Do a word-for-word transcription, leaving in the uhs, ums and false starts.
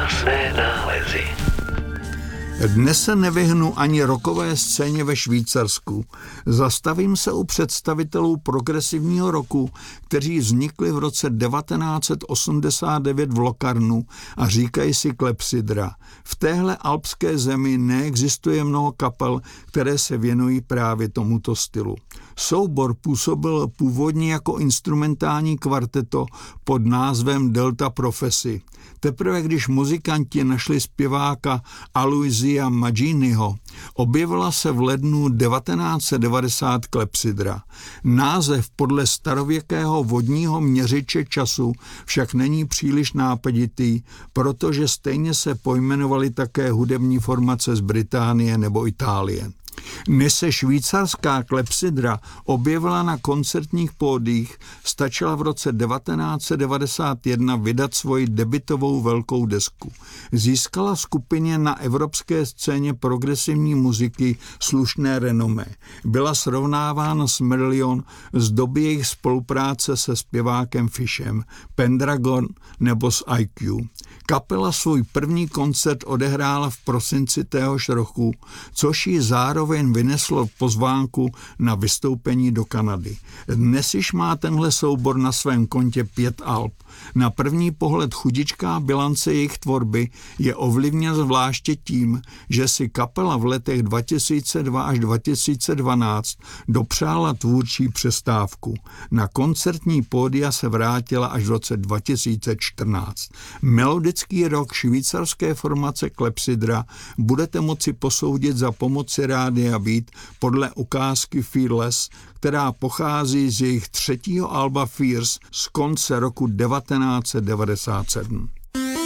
krásné nálezy. Dnes se nevyhnu ani rockové scéně ve Švýcarsku. Zastavím se u představitelů progresivního roku, kteří vznikli v roce devatenáct set osmdesát devět v Locarnu a říkají si klepsydra. V téhle alpské zemi neexistuje mnoho kapel, které se věnují právě tomuto stylu. Soubor působil původně jako instrumentální kvarteto pod názvem Delta Prophecy. Teprve když muzikanti našli zpěváka Aloysia Magginiho, objevila se v lednu devatenáct set devadesát klepsydra. Název podle starověkého vodního měřiče času však není příliš nápaditý, protože stejně se pojmenovaly také hudební formace z Británie nebo Itálie. Než se švýcarská klepsydra objevila na koncertních pódiích, stačila v roce devatenáct set devadesát jedna vydat svoji debutovou velkou desku. Získala skupině na evropské scéně progresivní muziky slušné renomé. Byla srovnávána s Marillion z doby jejich spolupráce se zpěvákem Fishem, Pendragon nebo s I Q. Kapela svůj první koncert odehrála v prosinci téhož roku, což ji zároveň vyneslo pozvánku na vystoupení do Kanady. Dnes již má tenhle soubor na svém kontě pět alb. Na první pohled chudičká bilance jejich tvorby je ovlivněna zvláště tím, že si kapela v letech dva tisíce dva až dva tisíce dvanáct dopřála tvůrčí přestávku. Na koncertní pódia se vrátila až v roce dva tisíce čtrnáct. Melodický rock švýcarské formace klepsydra budete moci posoudit za pomoci Rádia Beat podle ukázky Fearless, která pochází z jejich třetího alba Fierce z konce roku devatenáct set devadesát sedm.